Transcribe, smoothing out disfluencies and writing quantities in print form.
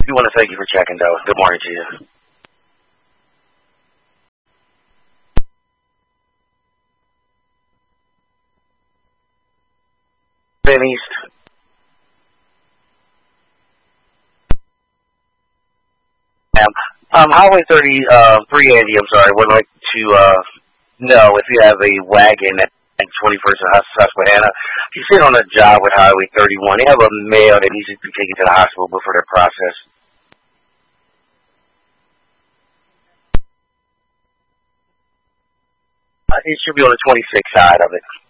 We want to thank you for checking, though. Good morning to you. Ben East. Highway 33, Andy, I'm sorry, would like to know if you have a wagon at 21st and Susquehanna. He's sitting on a job with Highway 31. They have a male that needs to be taken to the hospital before their process. It should be on the 26th side of it.